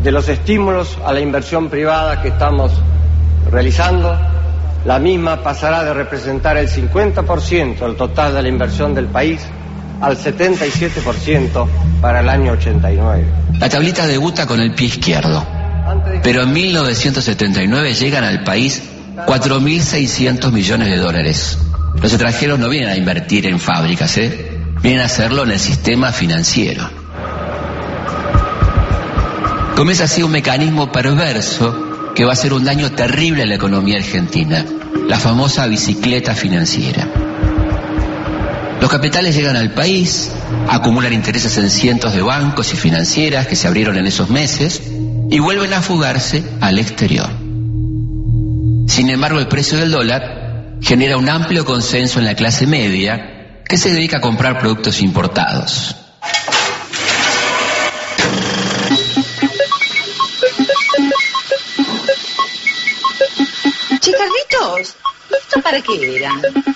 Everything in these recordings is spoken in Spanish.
de los estímulos a la inversión privada que estamos realizando, la misma pasará de representar el 50% del total de la inversión del país al 77% para el año 89. La tablita debuta con el pie izquierdo, pero en 1979 llegan al país 4.600 millones de dólares. Los extranjeros no vienen a invertir en fábricas, vienen a hacerlo en el sistema financiero. Comienza así un mecanismo perverso que va a hacer un daño terrible a la economía argentina, la famosa bicicleta financiera. Los capitales llegan al país, acumulan intereses en cientos de bancos y financieras que se abrieron en esos meses y vuelven a fugarse al exterior. Sin embargo, el precio del dólar genera un amplio consenso en la clase media que se dedica a comprar productos importados. Che, Carlitos, ¿esto para qué era?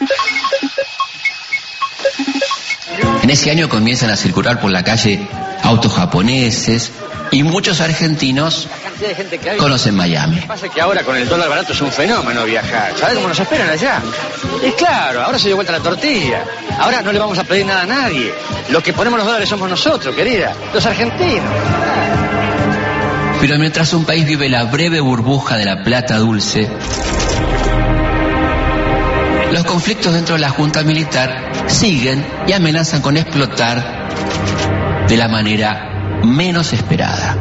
En ese año comienzan a circular por la calle autos japoneses y muchos argentinos conocen Miami. Lo que pasa es que ahora con el dólar barato es un fenómeno viajar. ¿Sabes cómo nos esperan allá? Y claro, ahora se dio vuelta la tortilla. Ahora no le vamos a pedir nada a nadie. Los que ponemos los dólares somos nosotros, querida. Los argentinos. Pero mientras un país vive la breve burbuja de la plata dulce, los conflictos dentro de la Junta Militar siguen y amenazan con explotar de la manera menos esperada.